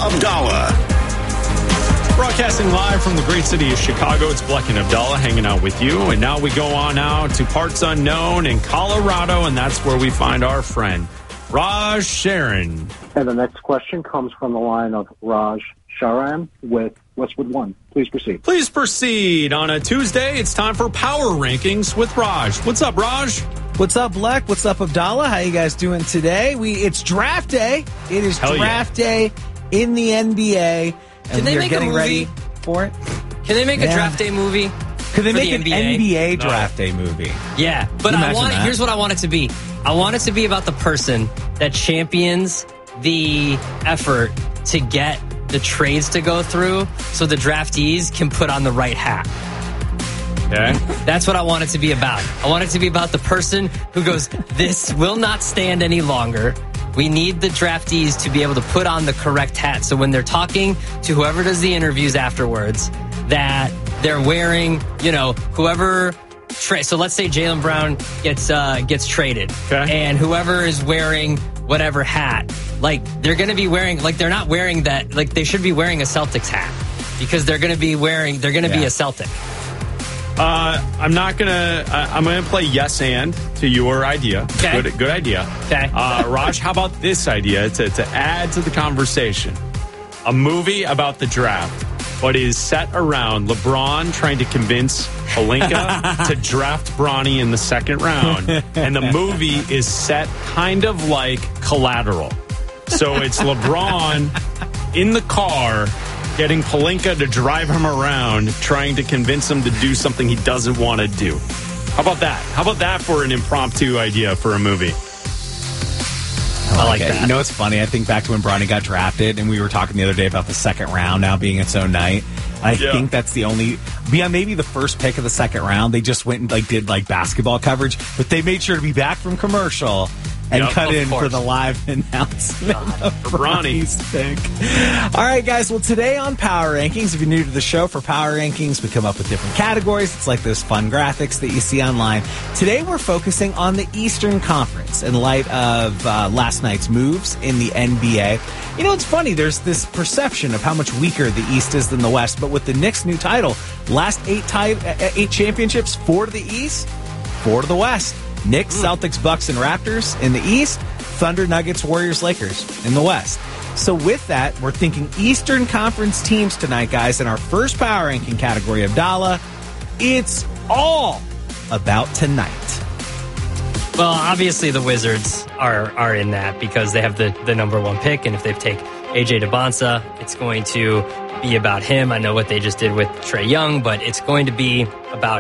Abdallah. Broadcasting live from the great city of Chicago, it's Bleck and Abdallah hanging out with you. And now we go on out to parts unknown in Colorado, and that's where we find our friend, Raj Sharon. And the next question comes from the line of Raj Sharan with Westwood One. Please proceed. Please proceed. On a Tuesday, it's time for Power Rankings with Raj. What's up, Raj? What's up, Bleck? What's up, Abdallah? How you guys doing today? It's draft day. It is draft day in the NBA. Can they make a movie ready for it? Can they make a draft day movie? Could they make an NBA draft day movie? Yeah, but here's what I want it to be. I want it to be about the person that champions the effort to get the trades to go through so the draftees can put on the right hat. Okay. That's what I want it to be about. I want it to be about the person who goes, this will not stand any longer. We need the draftees to be able to put on the correct hat. So when they're talking to whoever does the interviews afterwards, that they're wearing, whoever. So let's say Jaylen Brown gets traded, and whoever is wearing whatever hat, they're going to be wearing, they're not wearing that, they should be wearing a Celtics hat because they're going to be a Celtic. I'm going to play yes and to your idea. Okay. Good idea. Okay. Raj, how about this idea to add to the conversation? A movie about the draft, but is set around LeBron trying to convince Pelinka to draft Bronny in the second round. And the movie is set kind of like Collateral. So it's LeBron in the car getting Pelinka to drive him around, trying to convince him to do something he doesn't want to do. How about that? How about that for an impromptu idea for a movie? I like that. It's funny. I think back to when Bronny got drafted, and we were talking the other day about the second round now being its own night. I think that's the only, maybe the first pick of the second round, they just went and did basketball coverage, but they made sure to be back from commercial and cut in for the live announcement for Bronny's pick. All right, guys. Well, today on Power Rankings, if you're new to the show, for Power Rankings, we come up with different categories. It's like those fun graphics that you see online. Today, we're focusing on the Eastern Conference in light of last night's moves in the NBA. It's funny. There's this perception of how much weaker the East is than the West, but with the Knicks' new title, last 8 championships, 4 to the East, 4 to the West. Knicks, Celtics, Bucks, and Raptors in the East. Thunder, Nuggets, Warriors, Lakers in the West. So with that, we're thinking Eastern Conference teams tonight, guys. In our first power ranking category, Abdallah, it's all about tonight. Well, obviously the Wizards are in that because they have the number one pick, and if they take AJ DeBonsa, it's going to be about him. I know what they just did with Trae Young, but it's going to be about